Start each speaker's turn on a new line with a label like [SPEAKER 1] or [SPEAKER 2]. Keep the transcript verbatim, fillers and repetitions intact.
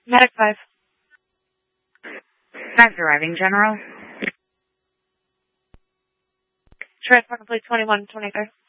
[SPEAKER 1] Medic five.
[SPEAKER 2] Five arriving, General.
[SPEAKER 1] Transport complete twenty-one twenty-three.